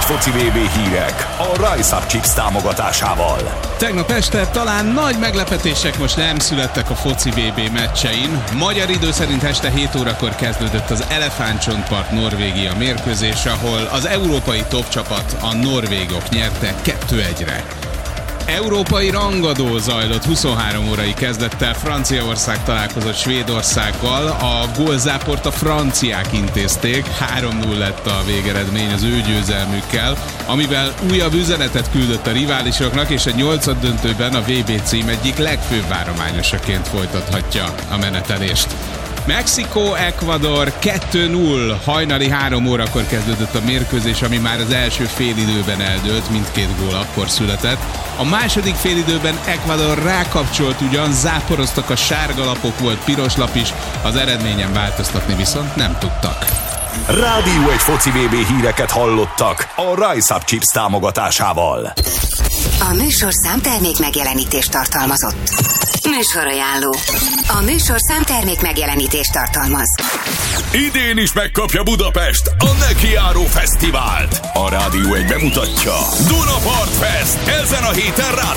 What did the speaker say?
foci VB hírek a Rise Up Chips támogatásával. Tegnap este talán nagy meglepetések most nem születtek a foci VB meccsein. Magyar idő szerint este 7 órakor kezdődött az Elefántcsontpart Norvégia mérkőzés, ahol az európai top csapat, a norvégok nyerte 2-1-re. Európai rangadó zajlott 23 órai kezdettel, Franciaország találkozott Svédországgal, a gólzáport a franciák intézték, 3-0 lett a végeredmény az ő győzelmükkel, amivel újabb üzenetet küldött a riválisoknak, és a 8. döntőben a VB cím egyik legfőbb várományosaként folytathatja a menetelést. Mexikó-Ecuador 2-0, hajnali 3 órakor kezdődött a mérkőzés, ami már az első félidőben eldőlt, mindkét gól akkor született. A második félidőben Ecuador rákapcsolt ugyan, záporoztak a sárga lapok, volt piros lap is, az eredményen változtatni viszont nem tudtak. Rádió egy foci VB híreket hallottak a Rise Up Chips támogatásával. A műsorszám termék megjelenítést tartalmazott. Műsorajánló. A műsorszám termék megjelenítést tartalmaz. Idén is megkapja Budapest a Nekiáró Fesztivált. A Rádió egy bemutatja. Dunapart Fest ezen a héten